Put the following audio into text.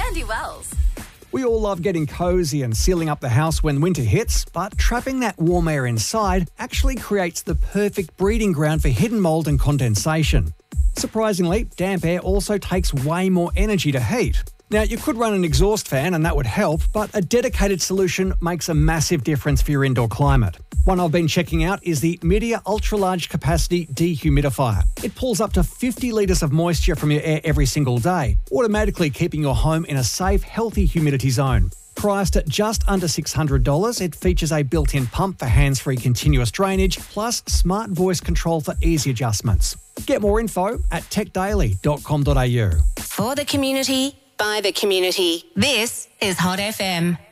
Andy Wells. We all love getting cosy and sealing up the house when winter hits, but trapping that warm air inside actually creates the perfect breeding ground for hidden mould and condensation. Surprisingly, damp air also takes way more energy to heat. Now, you could run an exhaust fan and that would help, but a dedicated solution makes a massive difference for your indoor climate. One I've been checking out is the Media Ultra Large Capacity Dehumidifier. It pulls up to 50 litres of moisture from your air every single day, automatically keeping your home in a safe, healthy humidity zone. Priced at just under $600, it features a built-in pump for hands-free continuous drainage, plus smart voice control for easy adjustments. Get more info at techdaily.com.au. For the community, by the community. This is Hot FM.